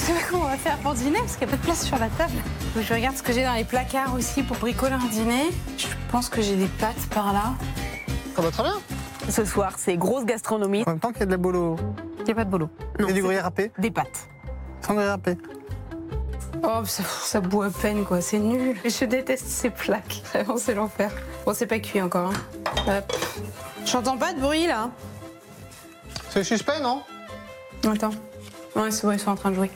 sais pas comment on va faire pour dîner parce qu'il n'y a pas de place sur la table. Donc, je regarde ce que j'ai dans les placards aussi pour bricoler un dîner. Je pense que j'ai des pâtes par là. Ça va très bien. Ce soir, c'est grosse gastronomie. En même temps qu'il y a de la bolo. Il n'y a pas de bolo. Et du gruyère râpé. Des pâtes. Sans gruyère râpé. Oh, ça bout à peine, quoi. C'est nul. Je déteste ces plaques. Vraiment, c'est l'enfer. Bon, c'est pas cuit encore. Hein. Hop. J'entends pas de bruit, là. C'est suspect, non? Attends. Ouais, c'est bon, ils sont en train de jouer.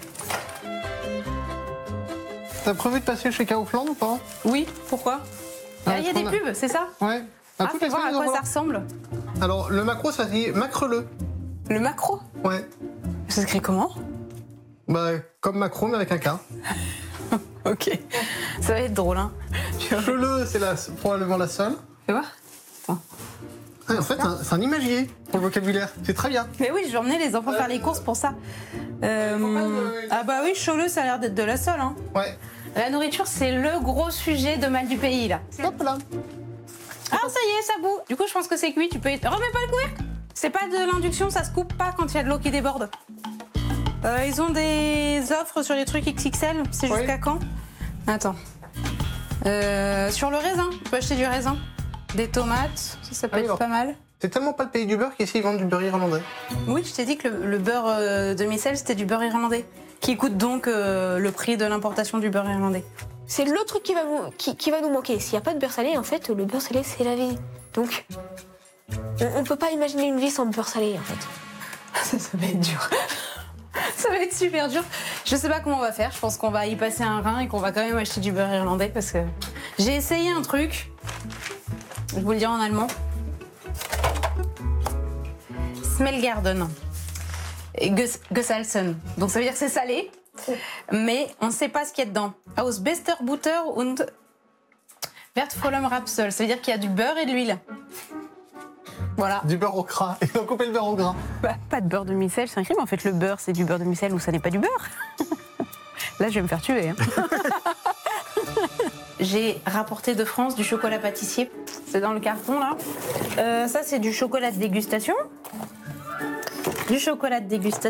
T'as prévu de passer chez Kaufland ou pas? Oui, pourquoi? Ah, Il y a des pubs, c'est ça? Ouais. Ah, fais voir à quoi ça ressemble. Alors, le macro, ça dit macre-le. Le macro? Ouais. Ça s'écrit comment? Bah, comme macro, mais avec un K. Ok. Ça va être drôle, hein. Le, c'est probablement la seule. Fais voir. Attends. Ah, en fait, c'est un imagier pour le vocabulaire. C'est très bien. Mais oui, je vais emmener les enfants faire les courses pour ça. Ah bah oui, Cholet, ça a l'air d'être de la seule, hein. Ouais. La nourriture, c'est le gros sujet de mal du pays, là. Hop là. Ah, ça y est, ça bout. Du coup, je pense que c'est cuit. Tu peux... Remets pas le couvercle. C'est pas de l'induction, ça se coupe pas quand il y a de l'eau qui déborde. Ils ont des offres sur les trucs XXL. C'est jusqu'à quand? Attends. Sur le raisin. Tu peux acheter du raisin. Des tomates. Ça peut être pas mal. C'est tellement pas le pays du beurre qu'ici, ils vendent du beurre irlandais. Oui, je t'ai dit que le beurre demi-sel, c'était du beurre irlandais. Qui coûte donc le prix de l'importation du beurre irlandais. C'est le truc qui va nous manquer. S'il n'y a pas de beurre salé, en fait, le beurre salé, c'est la vie. Donc, on peut pas imaginer une vie sans beurre salé, en fait. Ça va être dur. Ça va être super dur. Je sais pas comment on va faire. Je pense qu'on va y passer un rein et qu'on va quand même acheter du beurre irlandais parce que j'ai essayé un truc. Je vous le dis en allemand. Smellgarden. Gesalzen. Donc ça veut dire que c'est salé, mais on ne sait pas ce qu'il y a dedans. Aus bester Butter und wertvollem Rapsöl. Ça veut dire qu'il y a du beurre et de l'huile. Voilà. Du beurre au gras. Ils ont coupé le beurre au gras. Bah, pas de beurre demi-sel, c'est un crime. En fait, le beurre, c'est du beurre demi-sel ou ça n'est pas du beurre. Là, je vais me faire tuer. Hein. J'ai rapporté de France du chocolat pâtissier. C'est dans le carton, là. Ça, c'est du chocolat de dégustation. Du chocolat de dégustation.